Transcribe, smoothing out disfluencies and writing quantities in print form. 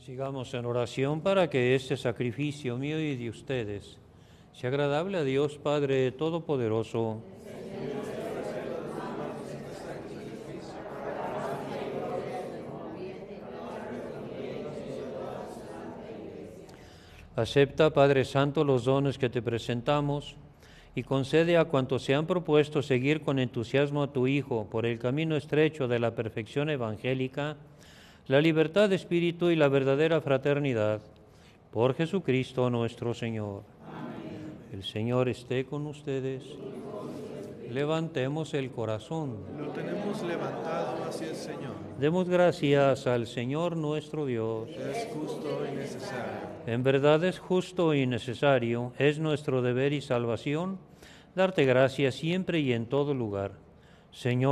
Sigamos en oración para que este sacrificio mío y de ustedes sea agradable a Dios Padre Todopoderoso. Acepta, Padre Santo, los dones que te presentamos y concede a cuantos se han propuesto seguir con entusiasmo a tu Hijo por el camino estrecho de la perfección evangélica, la libertad de espíritu y la verdadera fraternidad. Por Jesucristo nuestro Señor. Amén. El Señor esté con ustedes. Levantemos el corazón. Lo tenemos levantado hacia el Señor. Demos gracias al Señor nuestro Dios. Es justo y necesario. En verdad es justo y necesario, es nuestro deber y salvación, darte gracias siempre y en todo lugar. Señor,